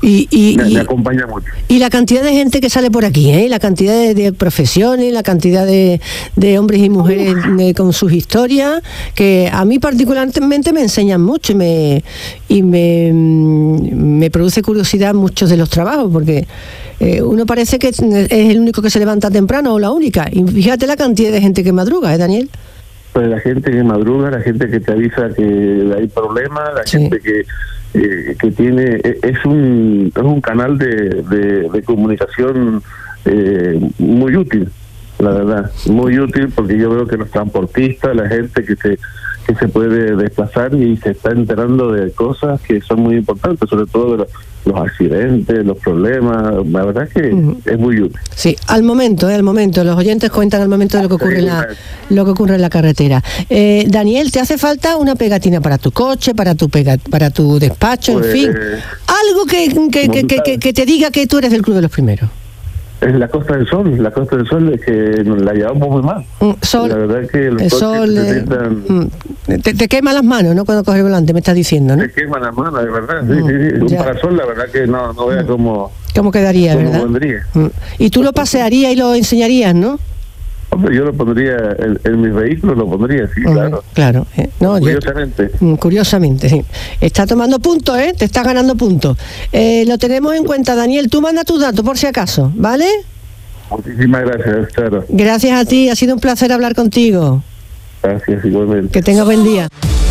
me acompaña mucho. Y la cantidad de gente que sale por aquí, la cantidad de profesiones, la cantidad de hombres y mujeres con sus historias, que a mí particularmente me enseñan mucho y me produce curiosidad muchos de los trabajos, porque uno parece que es el único que se levanta temprano o la única. Y fíjate la cantidad de gente que madruga, Daniel. Pues la gente que madruga, la gente que te avisa que hay problemas, la gente que tiene... Es un canal de comunicación muy útil, la verdad. Muy útil, porque yo veo que los transportistas, la gente que se puede desplazar y se está enterando de cosas que son muy importantes, sobre todo de los accidentes, los problemas. La verdad es que es muy útil. Sí, al momento, los oyentes cuentan al momento de lo que ocurre en la carretera. Daniel, ¿te hace falta una pegatina para tu coche, para tu despacho, pues, en fin? Algo que te diga que tú eres del Club de los Primeros. Es la Costa del Sol es que nos la llevamos muy mal. La verdad es que el sol te quema las manos, ¿no? Cuando coges el volante, me estás diciendo, ¿no? Te quema las manos, de verdad. Sí. Un parasol, la verdad que no vea cómo quedaría, ¿verdad? Vendría. Y tú lo pasearías y lo enseñarías, ¿no? Hombre, yo lo pondría en mis vehículos, lo pondría, sí, claro. Claro. Curiosamente, sí. Está tomando puntos, te está ganando puntos. Lo tenemos en cuenta, Daniel. Tú manda tus datos por si acaso, ¿vale? Muchísimas gracias, Charo. Gracias a ti, ha sido un placer hablar contigo. Gracias, igualmente. Que tengas buen día.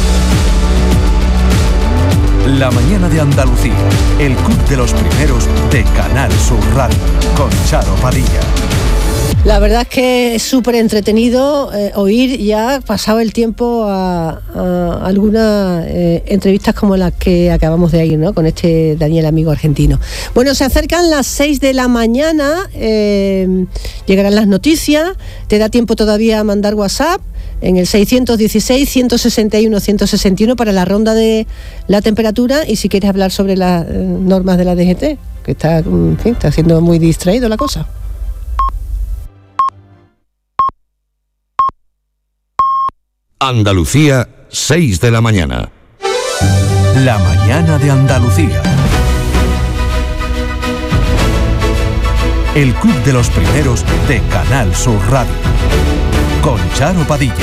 La mañana de Andalucía, el Club de los Primeros de Canal Sur Radio, con Charo Padilla. La verdad es que es súper entretenido oír ya, pasado el tiempo, a algunas entrevistas como las que acabamos de oír, ¿no? Con este Daniel, amigo argentino. Bueno, se acercan las 6 de la mañana, llegarán las noticias, te da tiempo todavía a mandar WhatsApp en el 616-161-161 para la ronda de la temperatura, y si quieres hablar sobre las normas de la DGT, que está siendo muy distraído la cosa. Andalucía, 6 de la mañana. La mañana de Andalucía. El Club de los Primeros de Canal Sur Radio, con Charo Padilla.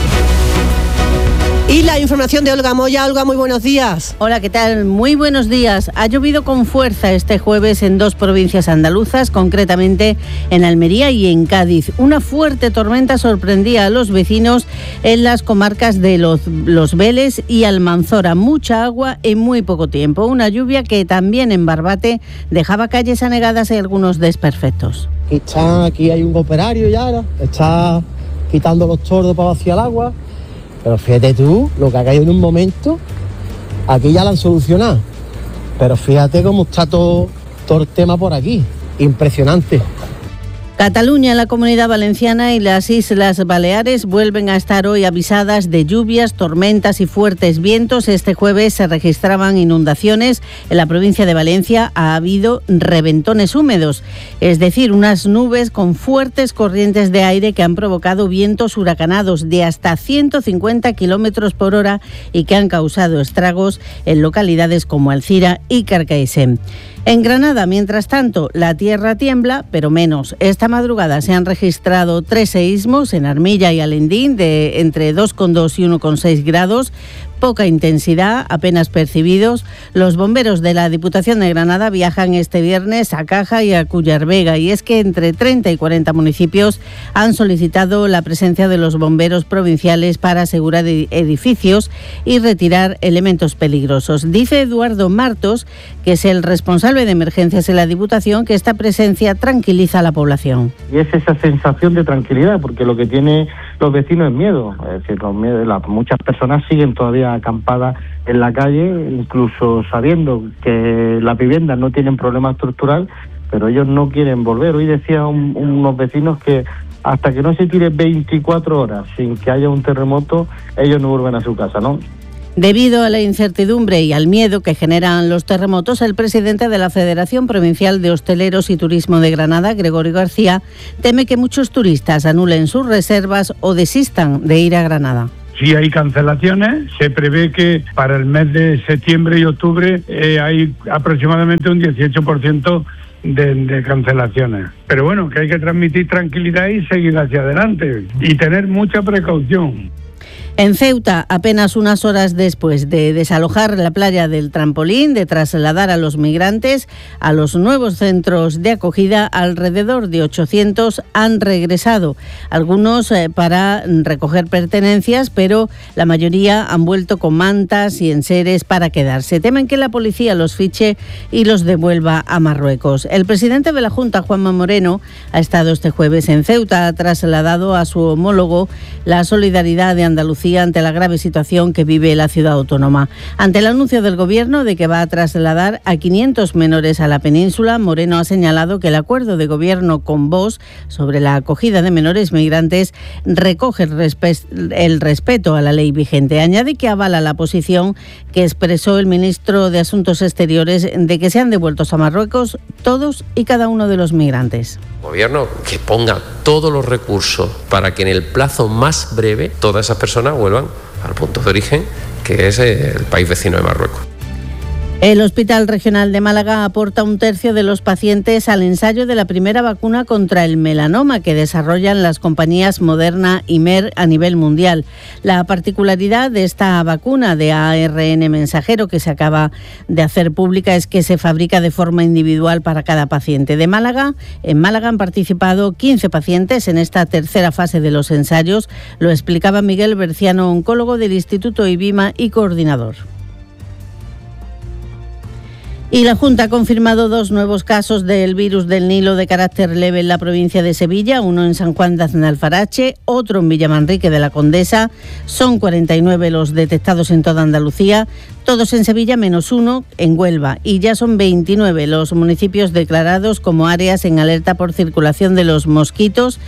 Y la información de Olga Moya. Olga, muy buenos días. Hola, ¿qué tal? Muy buenos días. Ha llovido con fuerza este jueves en dos provincias andaluzas, concretamente en Almería y en Cádiz. Una fuerte tormenta sorprendía a los vecinos en las comarcas de Los Vélez y Almanzora. Mucha agua en muy poco tiempo. Una lluvia que también en Barbate dejaba calles anegadas y algunos desperfectos. Aquí hay un operario ya, está quitando los tordos para vaciar el agua. Pero fíjate tú, lo que ha caído en un momento, aquí ya lo han solucionado. Pero fíjate cómo está todo el tema por aquí. Impresionante. Cataluña, la Comunidad Valenciana y las Islas Baleares vuelven a estar hoy avisadas de lluvias, tormentas y fuertes vientos. Este jueves se registraban inundaciones. En la provincia de Valencia ha habido reventones húmedos, es decir, unas nubes con fuertes corrientes de aire que han provocado vientos huracanados de hasta 150 kilómetros por hora y que han causado estragos en localidades como Alcira y Carcaixent. En Granada, mientras tanto, la tierra tiembla, pero menos. Esta madrugada se han registrado 3 seísmos en Armilla y Alendín de entre 2,2 y 1,6 grados. Poca intensidad, apenas percibidos. Los bomberos de la Diputación de Granada viajan este viernes a Caja y a Cullervega, y es que entre 30 y 40 municipios han solicitado la presencia de los bomberos provinciales para asegurar edificios y retirar elementos peligrosos. Dice Eduardo Martos, que es el responsable de emergencias en la Diputación, que esta presencia tranquiliza a la población. Y es esa sensación de tranquilidad, porque lo que tienen los vecinos es miedo. Es decir, muchas personas siguen todavía acampadas en la calle, incluso sabiendo que las viviendas no tienen problema estructural, pero ellos no quieren volver. Hoy decía unos vecinos que hasta que no se tire 24 horas sin que haya un terremoto, ellos no vuelven a su casa, ¿no? Debido a la incertidumbre y al miedo que generan los terremotos, el presidente de la Federación Provincial de Hosteleros y Turismo de Granada, Gregorio García, teme que muchos turistas anulen sus reservas o desistan de ir a Granada. sí hay cancelaciones. Se prevé que para el mes de septiembre y octubre hay aproximadamente un 18% de cancelaciones. Pero bueno, que hay que transmitir tranquilidad y seguir hacia adelante y tener mucha precaución. En Ceuta, apenas unas horas después de desalojar la playa del Trampolín, de trasladar a los migrantes a los nuevos centros de acogida, alrededor de 800 han regresado. Algunos para recoger pertenencias, pero la mayoría han vuelto con mantas y enseres para quedarse. Temen que la policía los fiche y los devuelva a Marruecos. El presidente de la Junta, Juanma Moreno, ha estado este jueves en Ceuta, ha trasladado a su homólogo la solidaridad de Andalucía ante la grave situación que vive la ciudad autónoma. Ante el anuncio del Gobierno de que va a trasladar a 500 menores a la península, Moreno ha señalado que el acuerdo de Gobierno con Vox sobre la acogida de menores migrantes recoge el respeto a la ley vigente. Añade que avala la posición que expresó el ministro de Asuntos Exteriores de que sean devueltos a Marruecos todos y cada uno de los migrantes. Gobierno que ponga todos los recursos para que en el plazo más breve todas esas personas vuelvan al punto de origen, que es el país vecino de Marruecos. El Hospital Regional de Málaga aporta 1/3 de los pacientes al ensayo de la primera vacuna contra el melanoma que desarrollan las compañías Moderna y Merck a nivel mundial. La particularidad de esta vacuna de ARN mensajero que se acaba de hacer pública es que se fabrica de forma individual para cada paciente. En Málaga han participado 15 pacientes en esta tercera fase de los ensayos. Lo explicaba Miguel Berciano, oncólogo del Instituto IBIMA y coordinador. Y la Junta ha confirmado 2 nuevos casos del virus del Nilo de carácter leve en la provincia de Sevilla, uno en San Juan de Aznalfarache, otro en Villamanrique de la Condesa. Son 49 los detectados en toda Andalucía, todos en Sevilla menos uno en Huelva, y ya son 29 los municipios declarados como áreas en alerta por circulación de los mosquitos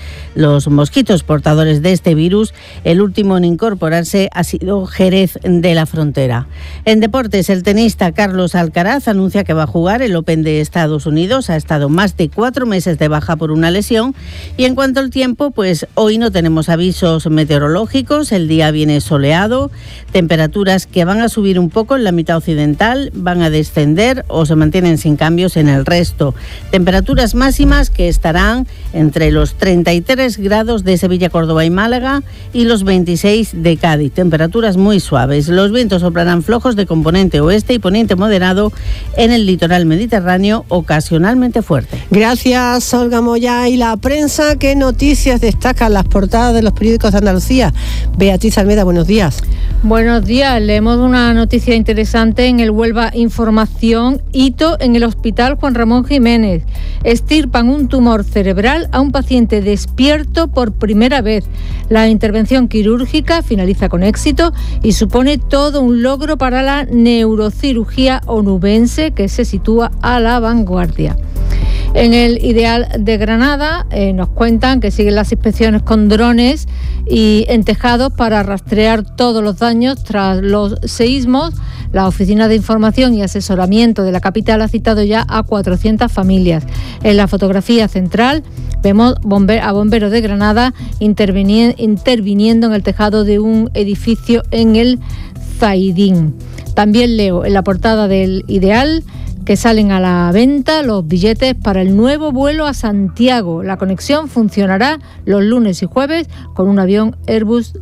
portadores de este virus. El último en incorporarse ha sido Jerez de la Frontera. En deportes, el tenista Carlos Alcaraz anuncia que va a jugar el Open de Estados Unidos. Ha estado más de 4 meses de baja por una lesión. Y en cuanto al tiempo, pues hoy no tenemos avisos meteorológicos, el día viene soleado, temperaturas que van a subir un poco en la mitad occidental, van a descender o se mantienen sin cambios en el resto. Temperaturas máximas que estarán entre los 33 grados de Sevilla, Córdoba y Málaga y los 26 de Cádiz. Temperaturas muy suaves. Los vientos soplarán flojos de componente oeste y poniente moderado en el litoral mediterráneo, ocasionalmente fuerte. Gracias, Olga Moya. Y la prensa, ¿qué noticias destacan las portadas de los periódicos de Andalucía? Beatriz Almeda, buenos días. Buenos días. Leemos una noticia interesante en el Huelva Información. Hito en el Hospital Juan Ramón Jiménez. Extirpan un tumor cerebral a un paciente despierto por primera vez. La intervención quirúrgica finaliza con éxito y supone todo un logro para la neurocirugía onubense, que se sitúa a la vanguardia. En el Ideal de Granada nos cuentan que siguen las inspecciones con drones y en tejados para rastrear todos los daños tras los seísmos. La Oficina de Información y Asesoramiento de la capital ha citado ya a 400 familias. En la fotografía central vemos a bomberos de Granada interviniendo en el tejado de un edificio en el Zaidín. También leo en la portada del Ideal que salen a la venta los billetes para el nuevo vuelo a Santiago. La conexión funcionará los lunes y jueves con un avión Airbus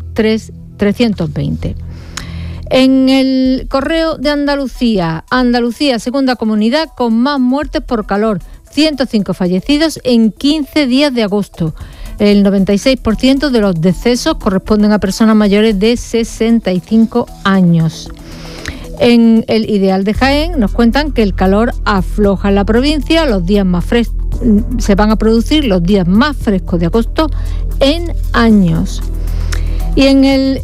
320. En el Correo de Andalucía, segunda comunidad con más muertes por calor, 105 fallecidos en 15 días de agosto. El 96% de los decesos corresponden a personas mayores de 65 años. En el Ideal de Jaén nos cuentan que el calor afloja en la provincia, los días más frescos se van a producir los días más frescos de agosto en años. Y en el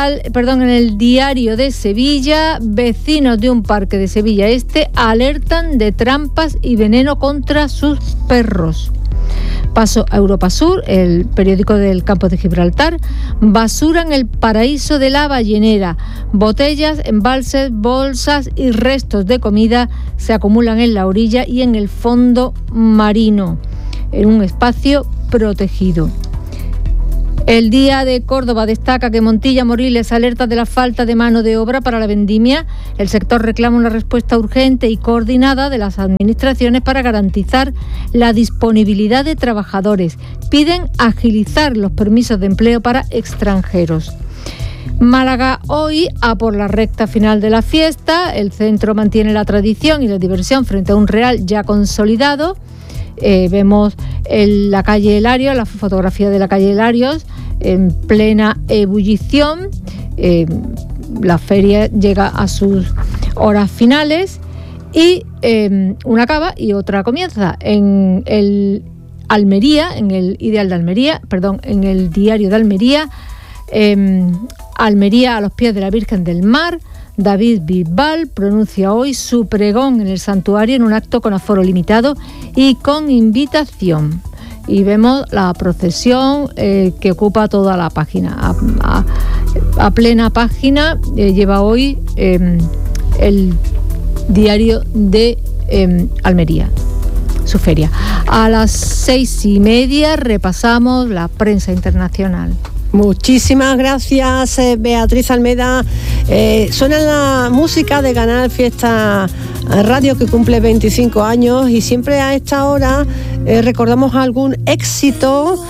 Diario de Sevilla, vecinos de un parque de Sevilla Este alertan de trampas y veneno contra sus perros. Paso a Europa Sur, el periódico del Campo de Gibraltar. Basura en el paraíso de la ballenera. Botellas, embalses, bolsas y restos de comida se acumulan en la orilla y en el fondo marino, en un espacio protegido. El Día de Córdoba destaca que Montilla Moriles alerta de la falta de mano de obra para la vendimia. El sector reclama una respuesta urgente y coordinada de las administraciones para garantizar la disponibilidad de trabajadores. Piden agilizar los permisos de empleo para extranjeros. Málaga hoy a por la recta final de la fiesta. El centro mantiene la tradición y la diversión frente a un Real ya consolidado. Vemos la calle Hilarios, la fotografía de la calle Hilarios en plena ebullición. La feria llega a sus horas finales y una acaba y otra comienza. En el Almería, en el Ideal de Almería, en el Diario de Almería, Almería a los pies de la Virgen del Mar. David Bisbal pronuncia hoy su pregón en el santuario en un acto con aforo limitado y con invitación. Y vemos la procesión que ocupa toda la página. A plena página lleva hoy el Diario de Almería, su feria. A las 6:30 repasamos la prensa internacional. Muchísimas gracias, Beatriz Almeda. Suena la música de Canal Fiesta Radio, que cumple 25 años, y siempre a esta hora recordamos algún éxito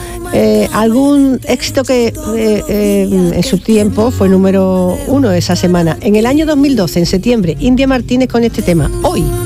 que en su tiempo fue número 1 esa semana. En el año 2012, en septiembre, India Martínez con este tema, Hoy.